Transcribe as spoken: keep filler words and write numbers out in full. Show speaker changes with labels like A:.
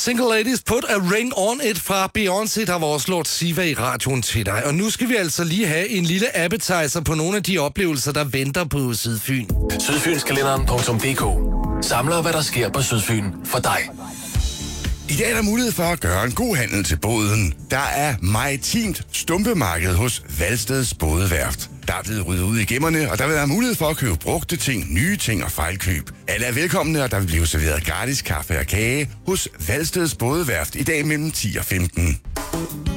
A: Single Ladies, Put a Ring on It fra Beyoncé, der var også Lord Siva i radioen til dig. Og nu skal vi altså lige have en lille appetizer på nogle af de oplevelser, der venter på Sydfyn.
B: Sydfynskalenderen punktum d k samler, hvad der sker på Sydfyn for dig.
C: I dag er der mulighed for at gøre en god handel til båden. Der er maritimt stumpemarked hos Valsteds Bådeværft. Der er blevet ryddet ud i gemmerne, og der vil være mulighed for at købe brugte ting, nye ting og fejlkøb. Alle er velkomne, og der vil blive serveret gratis kaffe og kage hos Valsteds Bådeværft i dag mellem ti og femten.